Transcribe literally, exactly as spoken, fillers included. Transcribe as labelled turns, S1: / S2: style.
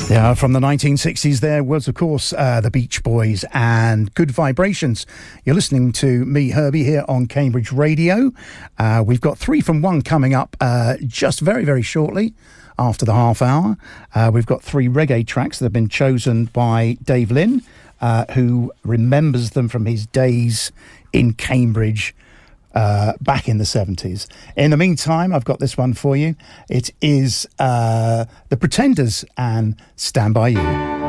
S1: Yeah, from the nineteen sixties there was, of course, uh, the Beach Boys and Good Vibrations. You're listening to me, Herbie, here on Cambridge Radio. Uh, we've got three from one coming up uh, just very, very shortly after the half hour. Uh, we've got three reggae tracks that have been chosen by Dave Lynn, uh, who remembers them from his days in Cambridge Uh, back in the seventies. In the meantime, I've got this one for you. It is uh, The Pretenders and Stand By You.